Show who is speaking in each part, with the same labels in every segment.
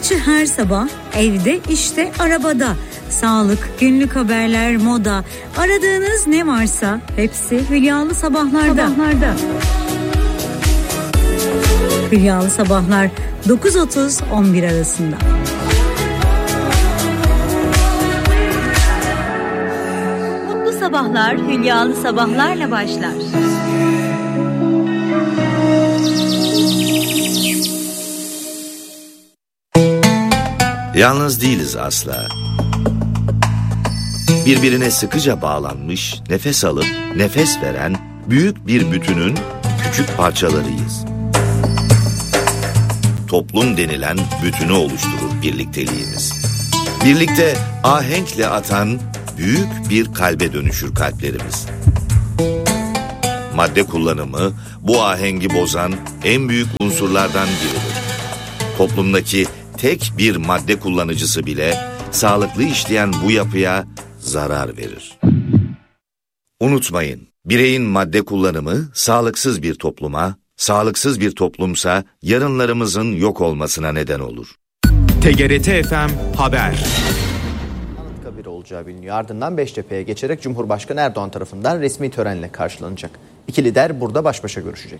Speaker 1: içi her sabah, evde, işte, arabada. Sağlık, günlük haberler, moda. Aradığınız ne varsa hepsi Hülyalı Sabahlar'da. Hülyalı Sabahlar 9.30-11 arasında.
Speaker 2: Mutlu sabahlar Hülyalı Sabahlar'la başlar.
Speaker 3: Yalnız değiliz asla. Birbirine sıkıca bağlanmış, nefes alıp nefes veren büyük bir bütünün küçük parçalarıyız. Toplum denilen bütünü oluşturur birlikteliğimiz. Birlikte ahenkle atan büyük bir kalbe dönüşür kalplerimiz. Madde kullanımı bu ahengi bozan en büyük unsurlardan biridir. Toplumdaki tek bir madde kullanıcısı bile sağlıklı işleyen bu yapıya zarar verir. Unutmayın, bireyin madde kullanımı sağlıksız bir topluma, sağlıksız bir toplumsa yarınlarımızın yok olmasına neden olur.
Speaker 4: TGRT FM Haber.
Speaker 5: Anıtkabir olacağı biliniyor. Ardından Beştepe'ye geçerek Cumhurbaşkanı Erdoğan tarafından resmi törenle karşılanacak. İki lider burada baş başa görüşecek.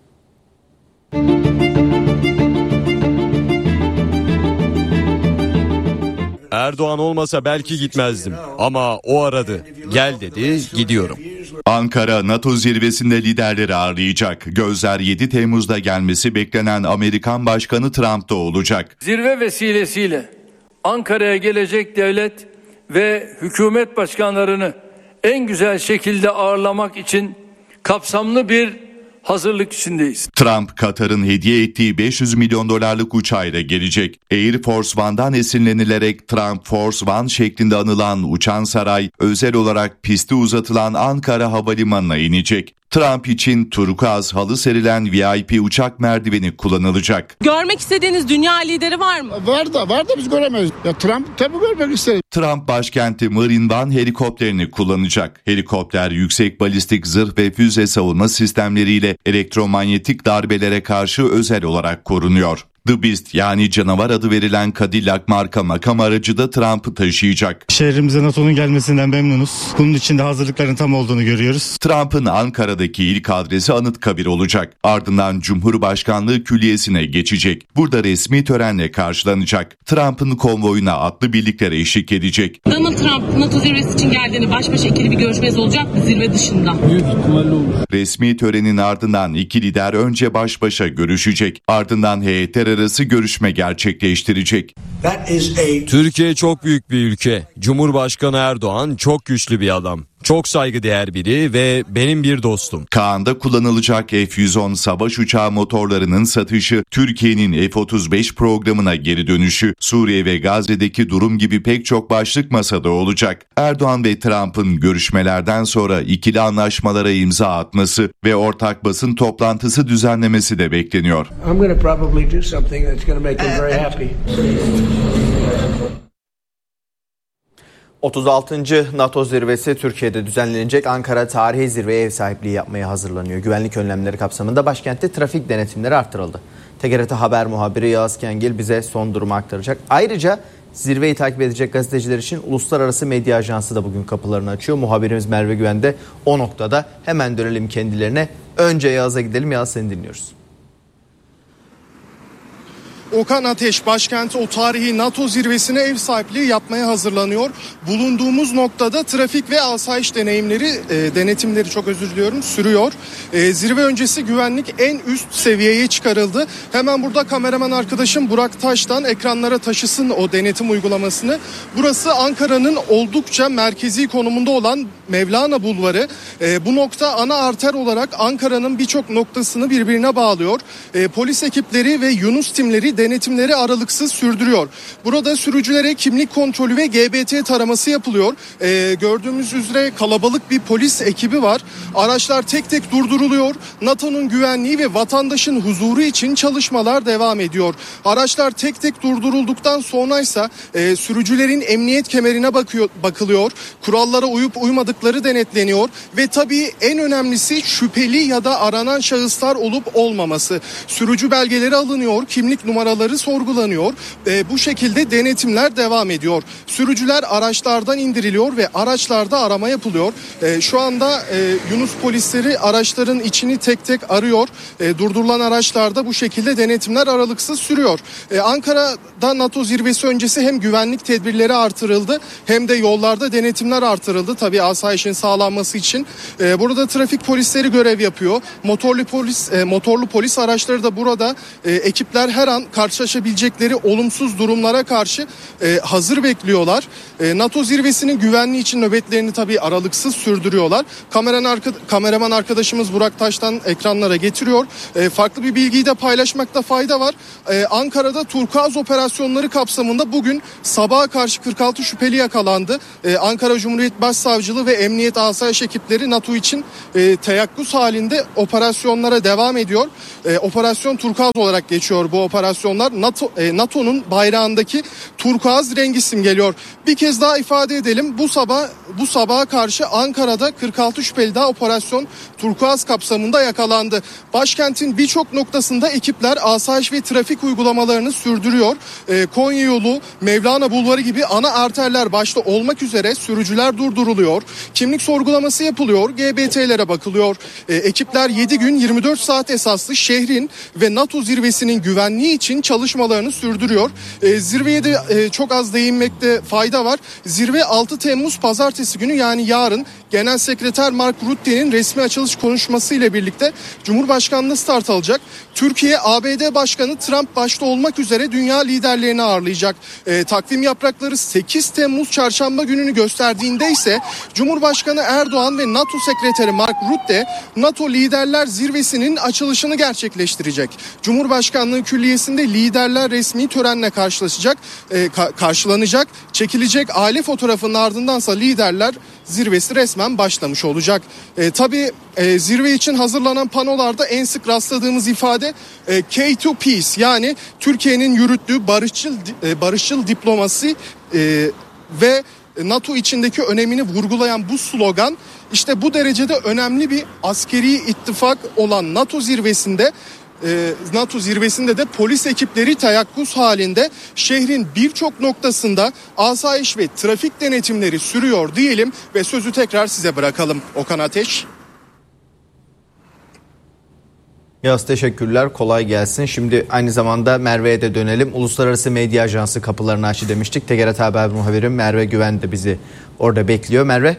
Speaker 6: Erdoğan olmasa belki gitmezdim ama o aradı. Gel dedi, gidiyorum.
Speaker 7: Ankara NATO zirvesinde liderleri ağırlayacak. Gözler 7 Temmuz'da gelmesi beklenen Amerikan Başkanı Trump'ta olacak.
Speaker 8: Zirve vesilesiyle Ankara'ya gelecek devlet ve hükümet başkanlarını en güzel şekilde ağırlamak için kapsamlı bir hazırlık içindeyiz.
Speaker 7: Trump, Katar'ın hediye ettiği 500 milyon dolarlık uçağıyla gelecek. Air Force One'dan esinlenilerek Trump Force One şeklinde anılan uçan saray, özel olarak pisti uzatılan Ankara Havalimanı'na inecek. Trump için turkuaz halı serilen VIP uçak merdiveni kullanılacak.
Speaker 9: Görmek istediğiniz dünya lideri var mı?
Speaker 10: Var da biz göremeyiz. Ya Trump tabii görmek isterim.
Speaker 7: Trump başkenti Marine One helikopterini kullanacak. Helikopter yüksek balistik zırh ve füze savunma sistemleriyle elektromanyetik darbelere karşı özel olarak korunuyor. The Beast yani canavar adı verilen Cadillac marka makam aracı da Trump'ı taşıyacak.
Speaker 11: Şehrimize NATO'nun gelmesinden memnunuz. Bunun için de hazırlıkların tam olduğunu görüyoruz.
Speaker 7: Trump'ın Ankara'daki ilk adresi Anıtkabir olacak. Ardından Cumhurbaşkanlığı Külliyesi'ne geçecek. Burada resmi törenle karşılanacak. Trump'ın konvoyuna atlı birlikler eşlik edecek.
Speaker 9: Donald Trump NATO zirvesi için geldiğini baş başa ikili bir görüşmeniz olacak mı zirve dışında?
Speaker 10: Büyük ihtimalle olur.
Speaker 7: Resmi törenin ardından iki lider önce baş başa görüşecek. Ardından heyetler arası görüşme gerçekleştirecek.
Speaker 6: Türkiye çok büyük bir ülke. Cumhurbaşkanı Erdoğan çok güçlü bir adam. Çok saygıdeğer biri ve benim bir dostum.
Speaker 7: Kaan'da kullanılacak F-110 savaş uçağı motorlarının satışı, Türkiye'nin F-35 programına geri dönüşü, Suriye ve Gazze'deki durum gibi pek çok başlık masada olacak. Erdoğan ve Trump'ın görüşmelerden sonra ikili anlaşmalara imza atması ve ortak basın toplantısı düzenlemesi de bekleniyor.
Speaker 5: 36. NATO zirvesi Türkiye'de düzenlenecek. Ankara tarihi zirveye ev sahipliği yapmaya hazırlanıyor. Güvenlik önlemleri kapsamında başkentte trafik denetimleri artırıldı. TGRT Haber muhabiri Yağız Kengil bize son durumu aktaracak. Ayrıca zirveyi takip edecek gazeteciler için Uluslararası Medya Ajansı da bugün kapılarını açıyor. Muhabirimiz Merve Güven de o noktada. Hemen dönelim kendilerine. Önce Yağız'a gidelim. Yağız, seni dinliyoruz.
Speaker 12: Okan Ateş başkenti o tarihi NATO zirvesine ev sahipliği yapmaya hazırlanıyor. Bulunduğumuz noktada trafik ve asayiş denetimleri sürüyor. Zirve öncesi güvenlik en üst seviyeye çıkarıldı. Hemen burada kameraman arkadaşım Burak Taş'tan ekranlara taşısın o denetim uygulamasını. Burası Ankara'nın oldukça merkezi konumunda olan Mevlana Bulvarı. Bu nokta ana arter olarak Ankara'nın birçok noktasını birbirine bağlıyor. Polis ekipleri ve Yunus timleri denetimleri aralıksız sürdürüyor. Burada sürücülere kimlik kontrolü ve GBT taraması yapılıyor. Gördüğümüz üzere kalabalık bir polis ekibi var. Araçlar tek tek durduruluyor. NATO'nun güvenliği ve vatandaşın huzuru için çalışmalar devam ediyor. Araçlar tek tek durdurulduktan sonraysa sürücülerin emniyet kemerine bakılıyor. Kurallara uyup uymadıkları denetleniyor ve tabii en önemlisi şüpheli ya da aranan şahıslar olup olmaması. Sürücü belgeleri alınıyor, kimlik numaraları kameraları sorgulanıyor. Bu şekilde denetimler devam ediyor. Sürücüler araçlardan indiriliyor ve araçlarda arama yapılıyor. Şu anda Yunus polisleri araçların içini tek tek arıyor. Durdurulan araçlarda bu şekilde denetimler aralıksız sürüyor. Ankara'da NATO zirvesi öncesi hem güvenlik tedbirleri artırıldı hem de yollarda denetimler artırıldı. Tabii asayişin sağlanması için. Burada trafik polisleri görev yapıyor. Motorlu polis araçları da burada. Ekipler her an karşılaşabilecekleri olumsuz durumlara karşı hazır bekliyorlar. NATO zirvesinin güvenliği için nöbetlerini tabii aralıksız sürdürüyorlar. Kameraman arkadaşımız Burak Taş'tan ekranlara getiriyor. Farklı bir bilgiyi de paylaşmakta fayda var. Ankara'da Turkuaz operasyonları kapsamında bugün sabaha karşı 46 şüpheli yakalandı. Ankara Cumhuriyet Başsavcılığı ve Emniyet Asayiş ekipleri NATO için teyakkuz halinde operasyonlara devam ediyor. Operasyon Turkuaz olarak geçiyor bu operasyonlar. NATO'nun bayrağındaki turkuaz rengi simgeliyor. Bir kez daha ifade edelim. Bu sabaha karşı Ankara'da 46 şüpheli daha operasyon Turkuaz kapsamında yakalandı. Başkentin birçok noktasında ekipler asayiş ve trafik uygulamalarını sürdürüyor. Konya yolu, Mevlana Bulvarı gibi ana arterler başta olmak üzere sürücüler durduruluyor. Kimlik sorgulaması yapılıyor. GBT'lere bakılıyor. Ekipler 7 gün 24 saat esaslı şehrin ve NATO zirvesinin güvenliği için çalışmalarını sürdürüyor. Zirveye de çok az değinmekte fayda var. Zirve 6 Temmuz Pazartesi günü, yani yarın Genel Sekreter Mark Rutte'nin resmi açılış konuşması ile birlikte Cumhurbaşkanlığı start alacak. Türkiye, ABD Başkanı Trump başta olmak üzere dünya liderlerini ağırlayacak. Takvim yaprakları 8 Temmuz Çarşamba gününü gösterdiğinde ise Cumhurbaşkanı Erdoğan ve NATO Sekreteri Mark Rutte NATO Liderler Zirvesi'nin açılışını gerçekleştirecek. Cumhurbaşkanlığı Külliyesi'nde liderler resmi törenle karşılanacak. Çekilecek aile fotoğrafının ardındansa Liderler Zirvesi resmen başlamış olacak. Tabii zirve için hazırlanan panolarda en sık rastladığımız ifade K2 Peace, yani Türkiye'nin yürüttüğü barışçıl diplomasi ve NATO içindeki önemini vurgulayan bu slogan, işte bu derecede önemli bir askeri ittifak olan NATO zirvesinde de polis ekipleri teyakkuz halinde şehrin birçok noktasında asayiş ve trafik denetimleri sürüyor diyelim ve sözü tekrar size bırakalım. Okan Ateş.
Speaker 5: Yaz, teşekkürler, kolay gelsin. Şimdi aynı zamanda Merve'ye de dönelim. Uluslararası Medya Ajansı kapılarını açtı demiştik. TGRT Haber muhabirim Merve Güven de bizi orada bekliyor. Merve.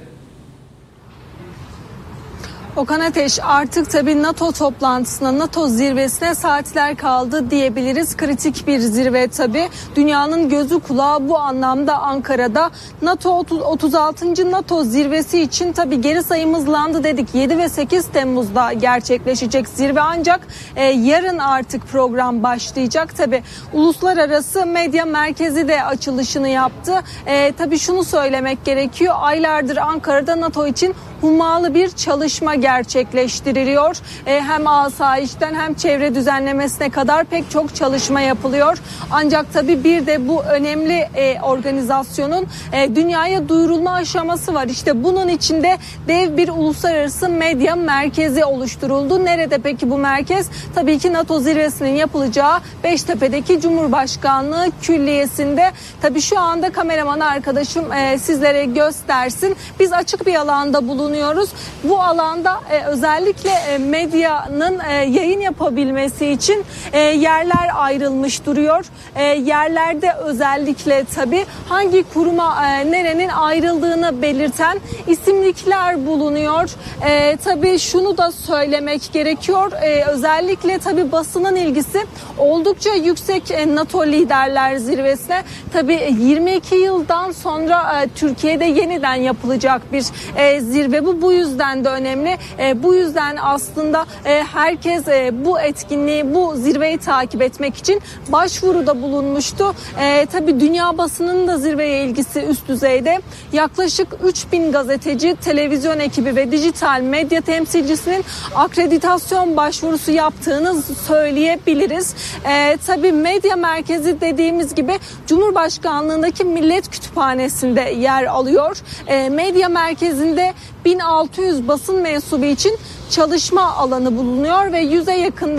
Speaker 13: Okan Ateş, artık tabii NATO toplantısına, NATO zirvesine saatler kaldı diyebiliriz. Kritik bir zirve tabii. Dünyanın gözü kulağı bu anlamda Ankara'da. NATO 36. NATO zirvesi için tabii geri sayım hızlandı dedik. 7 ve 8 Temmuz'da gerçekleşecek zirve, ancak yarın artık program başlayacak. Tabii Uluslararası Medya Merkezi de açılışını yaptı. Tabii şunu söylemek gerekiyor. Aylardır Ankara'da NATO için hummalı bir çalışma gerçekleştiriliyor. Hem asayişten hem çevre düzenlemesine kadar pek çok çalışma yapılıyor. Ancak tabii bir de bu önemli organizasyonun dünyaya duyurulma aşaması var. İşte bunun içinde dev bir uluslararası medya merkezi oluşturuldu. Nerede peki bu merkez? Tabii ki NATO zirvesinin yapılacağı Beştepe'deki Cumhurbaşkanlığı Külliyesi'nde. Tabii şu anda kameraman arkadaşım sizlere göstersin. Biz açık bir alanda bulunuyoruz. Bu alanda özellikle medyanın yayın yapabilmesi için yerler ayrılmış duruyor. Yerlerde özellikle tabii hangi kuruma nerenin ayrıldığını belirten isimlikler bulunuyor. Tabii şunu da söylemek gerekiyor. Özellikle tabii basının ilgisi oldukça yüksek NATO Liderler Zirvesi'ne. Tabii 22 yıldan sonra Türkiye'de yeniden yapılacak bir zirve. Bu yüzden de önemli. Bu yüzden aslında herkes bu etkinliği, bu zirveyi takip etmek için başvuruda bulunmuştu. Tabii dünya basının da zirveye ilgisi üst düzeyde. Yaklaşık 3000 gazeteci, televizyon ekibi ve dijital medya temsilcisinin akreditasyon başvurusu yaptığını söyleyebiliriz. Tabii medya merkezi dediğimiz gibi Cumhurbaşkanlığındaki Millet Kütüphanesi'nde yer alıyor. Medya merkezinde 1600 basın mensubu için çalışma alanı bulunuyor ve 100'e yakında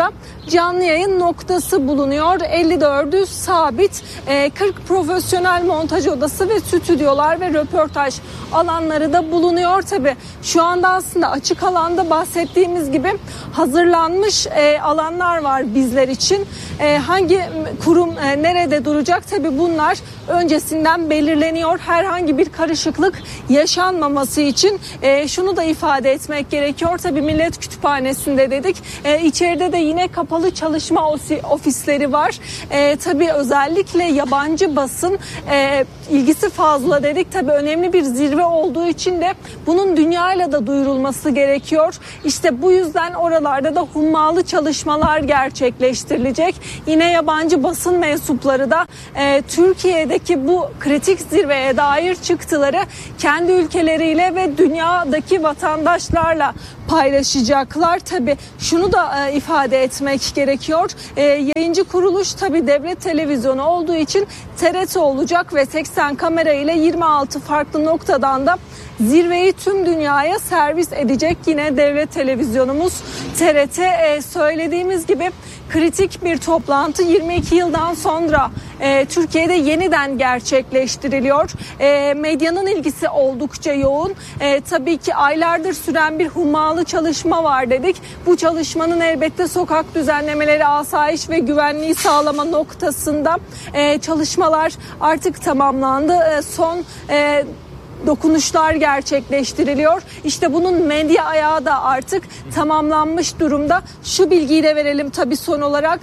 Speaker 13: canlı yayın noktası bulunuyor. 54'ü sabit, 40 profesyonel montaj odası ve stüdyolar ve röportaj alanları da bulunuyor. Tabii şu anda aslında açık alanda bahsettiğimiz gibi hazırlanmış alanlar var bizler için. Hangi kurum nerede duracak? Tabii bunlar öncesinden belirleniyor. Herhangi bir karışıklık yaşanmaması için şunu da ifade etmek gerekiyor. Tabii Millet Kütüphanesi'nde dedik. İçeride de yine kapalı çalışma ofisleri var. Tabii özellikle yabancı basın ilgisi fazla dedik. Tabii önemli bir zirve olduğu için de bunun dünyayla da duyurulması gerekiyor. İşte bu yüzden oralarda da hummalı çalışmalar gerçekleştirilecek. Yine yabancı basın mensupları da Türkiye'deki bu kritik zirveye dair çıktıları kendi ülkeleriyle ve dünyadaki vatandaşlarla paylaşacaklar. Tabii şunu da ifade etmek gerekiyor. Yayıncı kuruluş tabii devlet televizyonu olduğu için TRT olacak ve 80 kamera ile 26 farklı noktadan da zirveyi tüm dünyaya servis edecek yine devlet televizyonumuz TRT. Söylediğimiz gibi kritik bir toplantı 22 yıldan sonra Türkiye'de yeniden gerçekleştiriliyor. Medyanın ilgisi oldukça yoğun. Tabii ki aylardır süren bir hummalı çalışma var dedik. Bu çalışmanın elbette sokak düzenlemeleri, asayiş ve güvenliği sağlama noktasında çalışmalar artık tamamlandı. Son dokunuşlar gerçekleştiriliyor. İşte bunun medya ayağı da artık tamamlanmış durumda. Şu bilgiyi de verelim tabii son olarak.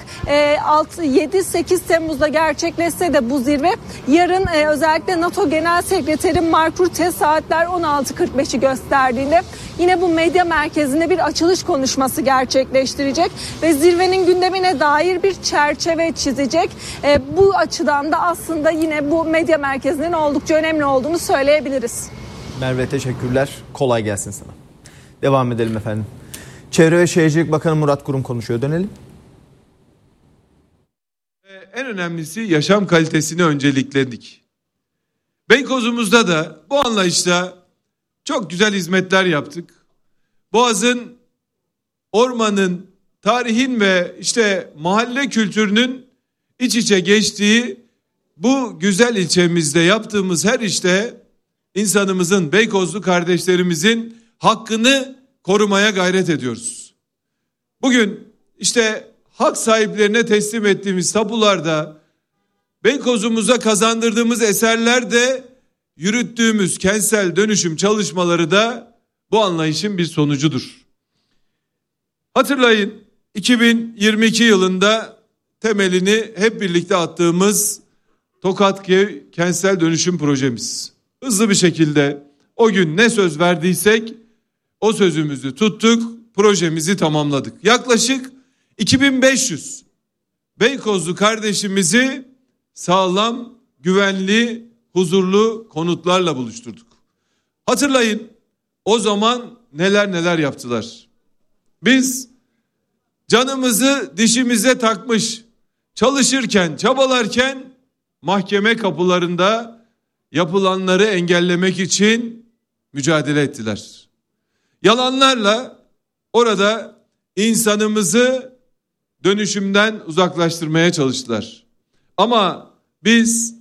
Speaker 13: 7-8 Temmuz'da gerçekleşse de bu zirve yarın özellikle NATO Genel Sekreteri Mark Rutte saatler 16.45'i gösterdiğinde yine bu medya merkezinde bir açılış konuşması gerçekleştirecek ve zirvenin gündemine dair bir çerçeve çizecek. Bu açıdan da aslında yine bu medya merkezinin oldukça önemli olduğunu söyleyebiliriz.
Speaker 5: Merve teşekkürler. Kolay gelsin sana. Devam edelim efendim. Çevre ve Şehircilik Bakanı Murat Kurum konuşuyor. Dönelim.
Speaker 14: En önemlisi yaşam kalitesini öncelikledik. Beykozumuzda da bu anlayışla çok güzel hizmetler yaptık. Boğaz'ın, ormanın, tarihin ve işte mahalle kültürünün iç içe geçtiği bu güzel ilçemizde yaptığımız her işte insanımızın, Beykozlu kardeşlerimizin hakkını korumaya gayret ediyoruz. Bugün işte hak sahiplerine teslim ettiğimiz tapularda, Beykozumuza kazandırdığımız eserlerde yürüttüğümüz kentsel dönüşüm çalışmaları da bu anlayışın bir sonucudur. Hatırlayın, 2022 yılında temelini hep birlikte attığımız Tokatköy kentsel dönüşüm projemiz. Hızlı bir şekilde o gün ne söz verdiysek o sözümüzü tuttuk, projemizi tamamladık. Yaklaşık 2500 Beykozlu kardeşimizi sağlam, güvenli, huzurlu konutlarla buluşturduk. Hatırlayın, o zaman neler yaptılar. Biz canımızı dişimize takmış, çalışırken, çabalarken mahkeme kapılarında yapılanları engellemek için mücadele ettiler. Yalanlarla orada insanımızı dönüşümden uzaklaştırmaya çalıştılar. Ama biz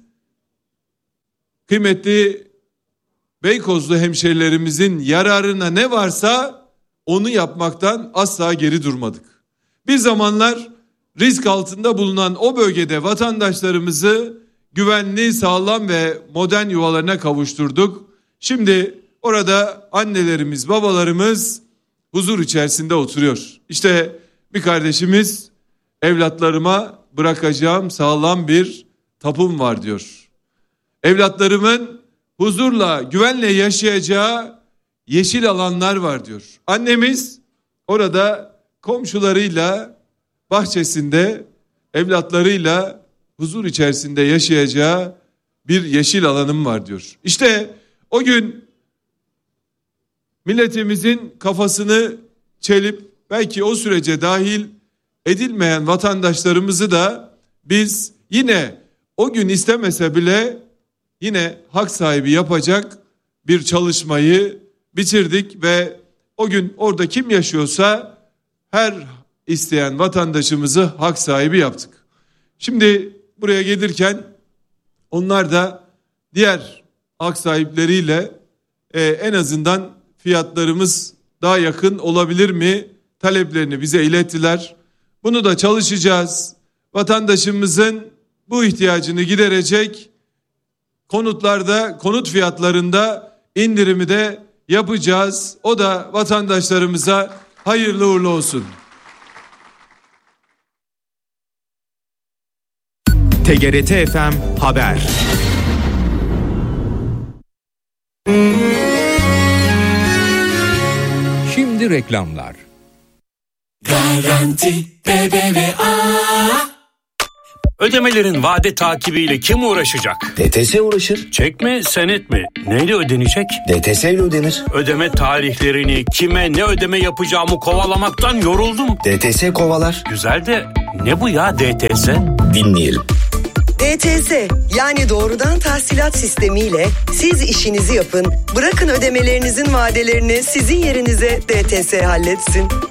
Speaker 14: kıymetli Beykozlu hemşerilerimizin yararına ne varsa onu yapmaktan asla geri durmadık. Bir zamanlar risk altında bulunan o bölgede vatandaşlarımızı güvenli, sağlam ve modern yuvalarına kavuşturduk. Şimdi orada annelerimiz, babalarımız huzur içerisinde oturuyor. İşte bir kardeşimiz, evlatlarıma bırakacağım sağlam bir tapum var diyor. Evlatlarımın huzurla, güvenle yaşayacağı yeşil alanlar var diyor. Annemiz orada komşularıyla, bahçesinde, evlatlarıyla huzur içerisinde yaşayacağı bir yeşil alanım var diyor. İşte o gün milletimizin kafasını çelip belki o sürece dahil edilmeyen vatandaşlarımızı da biz yine o gün istemese bile yine hak sahibi yapacak bir çalışmayı bitirdik ve o gün orada kim yaşıyorsa her isteyen vatandaşımızı hak sahibi yaptık. Şimdi buraya gelirken onlar da diğer hak sahipleriyle en azından fiyatlarımız daha yakın olabilir mi taleplerini bize ilettiler. Bunu da çalışacağız. Vatandaşımızın bu ihtiyacını giderecek konut fiyatlarında indirimi de yapacağız. O da vatandaşlarımıza hayırlı uğurlu olsun.
Speaker 4: TGRT FM Haber.
Speaker 15: Şimdi reklamlar.
Speaker 16: Garanti BBVA.
Speaker 17: Ödemelerin vade takibiyle kim uğraşacak?
Speaker 16: DTS uğraşır.
Speaker 17: Çek mi, senet mi? Neyle ödenecek?
Speaker 16: DTS ile ödenir.
Speaker 17: Ödeme tarihlerini, kime ne ödeme yapacağımı kovalamaktan yoruldum.
Speaker 16: DTS kovalar.
Speaker 17: Güzel de ne bu ya DTS?
Speaker 16: Dinleyelim.
Speaker 18: DTS yani doğrudan tahsilat sistemiyle siz işinizi yapın, bırakın ödemelerinizin vadelerini sizin yerinize DTS halletsin.